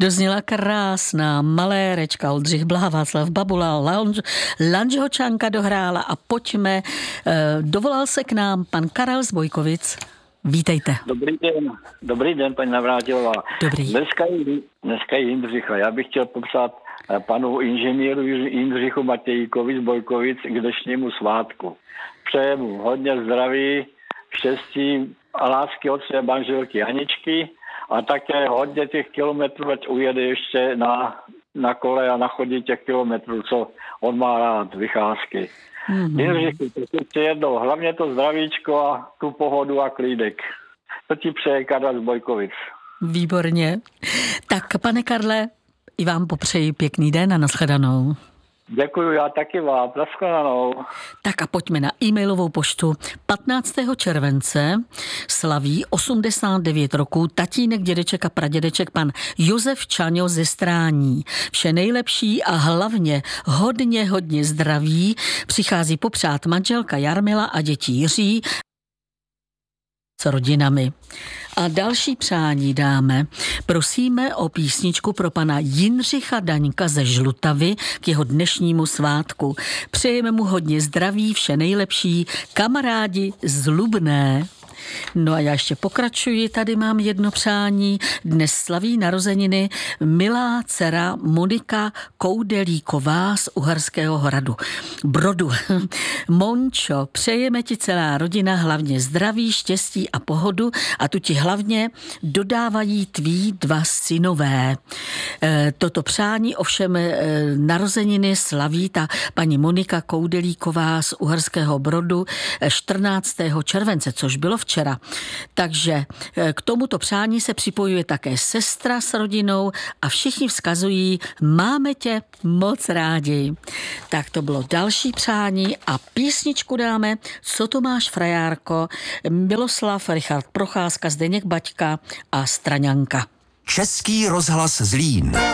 Dozněla krásná malérečka Oldřich Blaha, Václav Babula, Lanžho Čanka dohrála a pojďme. Dovolal se k nám pan Karel z Bojkovic. Vítejte. Dobrý den, paní Navrátilová. Dobrý. Dneska je Jindřicha. Já bych chtěl popsat panu inženýru Jindřichu Matějkovi z Bojkovic k dnešnímu svátku. Přeji mu hodně zdraví, štěstí a lásky od své manželky Aničky a také hodně těch kilometrů, ať ujede ještě na kole a nachodí těch kilometrů, co on má rád, vycházky. Jindřichu, to jednou, hlavně to zdravíčko a tu pohodu a klídek. To ti přeje Karel z Bojkovic. Výborně. Tak, pane Karle, i vám popřeji pěkný den a nashledanou. Děkuji, já taky vám. Nashledanou. Tak a pojďme na e-mailovou poštu. 15. července slaví 89 roků tatínek, dědeček a pradědeček pan Josef Čaňo ze Strání. Vše nejlepší a hlavně hodně zdraví přichází popřát manželka Jarmila a děti Jiří s rodinami. A další přání dáme. Prosíme o písničku pro pana Jindřicha Daňka ze Žlutavy k jeho dnešnímu svátku. Přejeme mu hodně zdraví, vše nejlepší, kamarádi z Lubné. No a já ještě pokračuji, tady mám jedno přání. Dnes slaví narozeniny milá dcera Monika Koudelíková z Uherského Brodu. Mončo, přejeme ti celá rodina hlavně zdraví, štěstí a pohodu a tu ti hlavně dodávají tví dva synové. Toto přání ovšem narozeniny slaví ta paní Monika Koudelíková z Uherského Brodu 14. července, což bylo včera. Takže k tomuto přání se připojuje také sestra s rodinou a všichni vzkazují, máme tě moc rádi. Tak to bylo další přání a písničku dáme, Co to máš, frajárko, Miloslav, Richard Procházka, Zdeněk Baťka a Straňanka. Český rozhlas Zlín.